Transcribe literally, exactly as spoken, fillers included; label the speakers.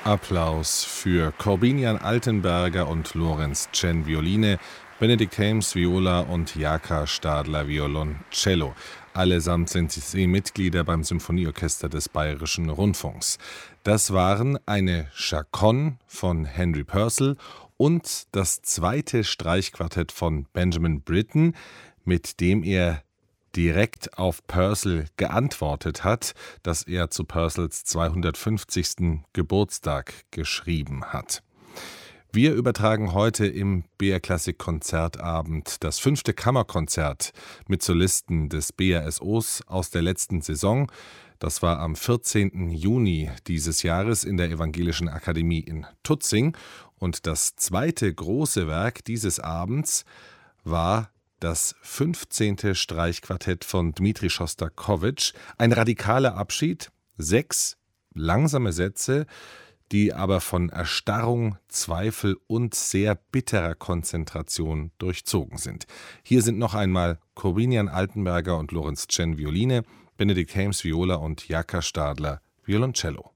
Speaker 1: Applaus für Korbinian Altenberger und Lorenz Cenn Violine, Benedikt Helms Viola und Jaka Stadler Violoncello. Allesamt sind sie Mitglieder beim Symphonieorchester des Bayerischen Rundfunks. Das waren eine Chaconne von Henry Purcell und das zweite Streichquartett von Benjamin Britten, mit dem er direkt auf Purcell geantwortet hat, das er zu Purcells zweihundertfünfzigsten Geburtstag geschrieben hat. Wir übertragen heute im B R Klassik Konzertabend das fünfte Kammerkonzert mit Solisten des B R S Os aus der letzten Saison. Das war am vierzehnten Juni dieses Jahres in der Evangelischen Akademie in Tutzing. Und das zweite große Werk dieses Abends war das fünfzehnte Streichquartett von Dmitri Schostakowitsch. Ein radikaler Abschied, sechs langsame Sätze, die aber von Erstarrung, Zweifel und sehr bitterer Konzentration durchzogen sind. Hier sind noch einmal Korbinian Altenberger und Lorenz Cenn Violine, Benedikt Helms Viola und Jaka Stadler Violoncello.